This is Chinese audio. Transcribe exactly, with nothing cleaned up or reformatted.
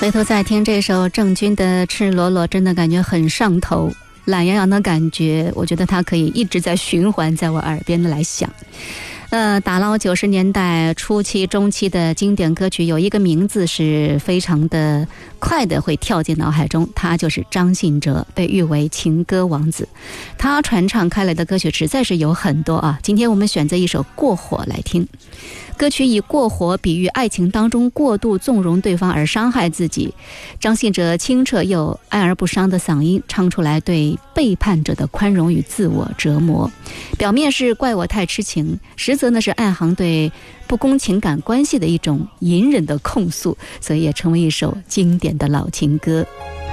回头再听这首郑钧的《赤裸裸》，真的感觉很上头，懒洋洋的感觉，我觉得它可以一直在循环在我耳边的来响。呃，打捞九十年代初期中期的经典歌曲，有一个名字是非常的快的会跳进脑海中，他就是张信哲，被誉为情歌王子。他传唱开来的歌曲实在是有很多啊，今天我们选择一首《过火》来听。歌曲以过火比喻爱情当中过度纵容对方而伤害自己，张信哲清澈又爱而不伤的嗓音唱出来对背叛者的宽容与自我折磨，表面是怪我太痴情，实则呢是暗含对不公情感关系的一种隐忍的控诉，所以也成为一首经典的老情歌。